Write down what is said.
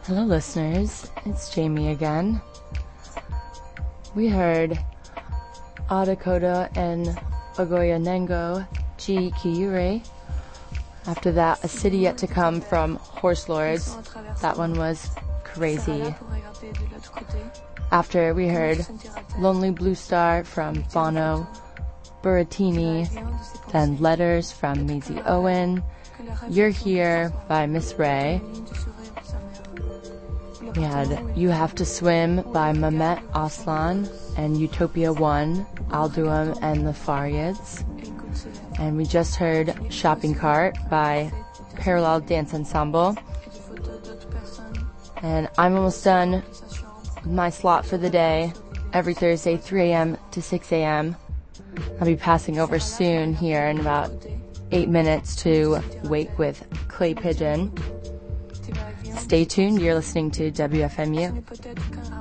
Hello listeners, it's Jamie again. We heard Adakota and Ogoya Nengo Chi Kiyure. After that, A City Yet to Come from Horse Lords. That one was crazy. After we heard Lonely Blue Star from Bono, Buratini, then Letters from Maisie Owen, You're Here by Miss Ray. We had You Have to Swim by Mehmet Aslan and Utopia 1, Alduum and the Fariads. And we just heard Shopping Cart by Parallel Dance Ensemble. And I'm almost done with my slot for the day, every Thursday 3 a.m. to 6 a.m. I'll be passing over soon here in about 8 minutes to Wake with Clay Pigeon. Stay tuned, you're listening to WFMU.